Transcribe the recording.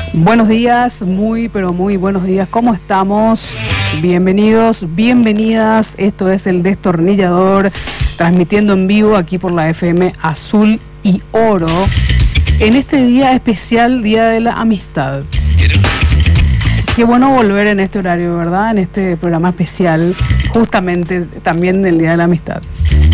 Buenos días, pero muy buenos días. ¿Cómo estamos? Bienvenidos, bienvenidas. Esto es El Destornillador, transmitiendo en vivo aquí por la FM Azul y Oro, en este día especial, Día de la Amistad. Qué bueno volver en este horario, ¿verdad? En este programa especial, justamente también del Día de la Amistad.